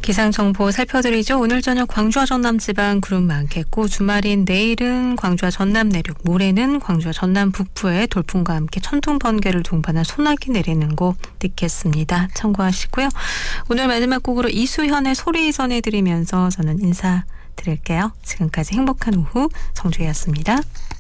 기상정보 살펴드리죠. 오늘 저녁 광주와 전남 지방 구름 많겠고 주말인 내일은 광주와 전남 내륙, 모레는 광주와 전남 북부에 돌풍과 함께 천둥 번개를 동반한 소나기 내리는 곳 있겠습니다. 참고하시고요. 오늘 마지막 곡으로 이수현의 소리 전해드리면서 저는 인사드릴게요. 지금까지 행복한 오후 정주혜였습니다.